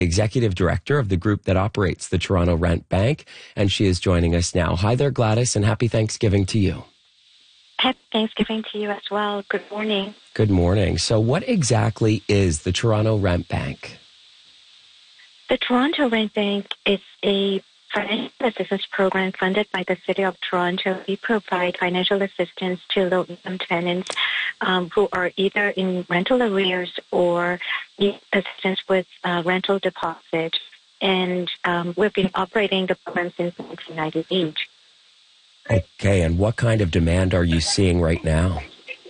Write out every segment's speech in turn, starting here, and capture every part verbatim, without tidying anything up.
Executive Director of the group that operates the Toronto Rent Bank, and she is joining us now. Hi there, Gladys, and happy Thanksgiving to you. Happy Thanksgiving to you as well. Good morning. Good morning. So what exactly is the Toronto Rent Bank? The Toronto Rent Bank is a financial assistance program funded by the City of Toronto. We provide financial assistance to low-income tenants um, who are either in rental arrears or need assistance with uh, rental deposit. And um, we've been operating the program since nineteen ninety-eight. Okay, and what kind of demand are you seeing right now?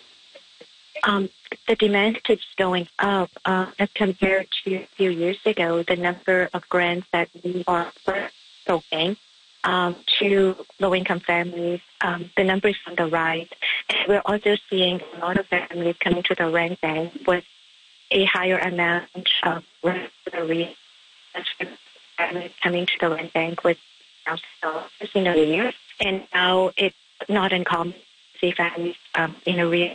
Um, the demand keeps going up uh, as compared to a few years ago. The number of grants that we are providing um, to low-income families, um, the number is on the rise. And we're also seeing a lot of families coming to the rent bank with a higher amount of rent arrears. Families coming to the rent bank with thousands in arrears, and now it's not uncommon to see families um, in arrears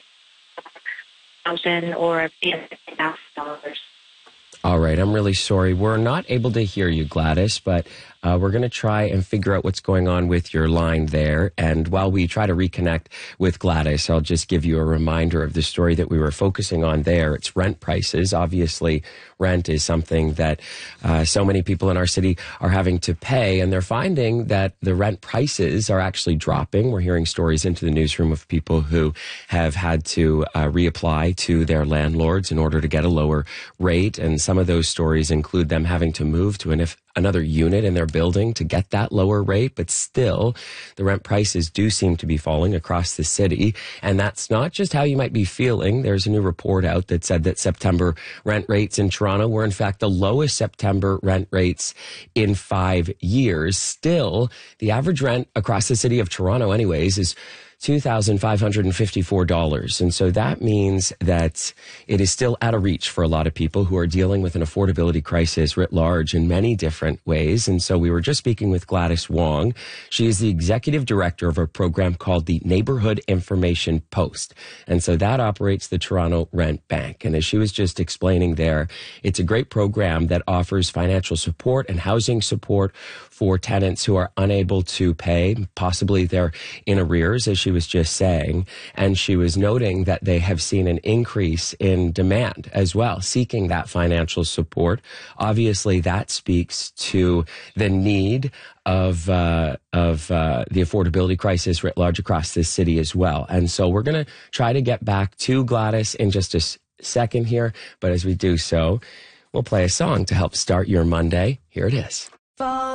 thousand or eight thousand dollars. All right, I'm really sorry. We're not able to hear you, Gladys, but uh, we're going to try and figure out what's going on with your line there. And while we try to reconnect with Gladys, I'll just give you a reminder of the story that we were focusing on there. It's rent prices. Obviously, rent is something that uh, so many people in our city are having to pay, and they're finding that the rent prices are actually dropping. We're hearing stories into the newsroom of people who have had to uh, reapply to their landlords in order to get a lower rate, and some of those stories include them having to move to an if another unit in their building to get that lower rate, but still the rent prices do seem to be falling across the city. And that's not just how you might be feeling. There's a new report out that said that September rent rates in Toronto were in fact the lowest September rent rates in five years. Still, the average rent across the city of Toronto anyways is two thousand five hundred fifty-four dollars. And so that means that it is still out of reach for a lot of people who are dealing with an affordability crisis writ large in many different ways. And so we were just speaking with Gladys Wong. She is the executive director of a program called the Neighborhood Information Post. And so that operates the Toronto Rent Bank. And as she was just explaining there, it's a great program that offers financial support and housing support for tenants who are unable to pay. Possibly they're in arrears, as she was just saying. And she was noting that they have seen an increase in demand as well, seeking that financial support. Obviously, that speaks to the need of uh, of uh, the affordability crisis writ large across this city as well. And so we're going to try to get back to Gladys in just a s- second here. But as we do so, we'll play a song to help start your Monday. Here it is.